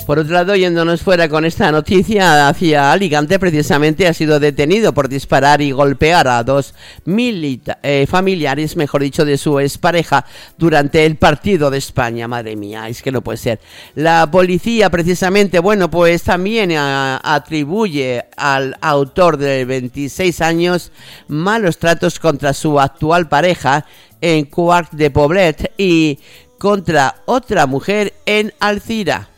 Por otro lado, yéndonos fuera con esta noticia, hacia Alicante precisamente ha sido detenido por disparar y golpear a dos familiares, mejor dicho, de su expareja durante el partido de España. Madre mía, es que no puede ser. La policía precisamente, bueno, pues también atribuye al autor de 26 años malos tratos contra su actual pareja en Quart de Poblet y contra otra mujer en Alcira.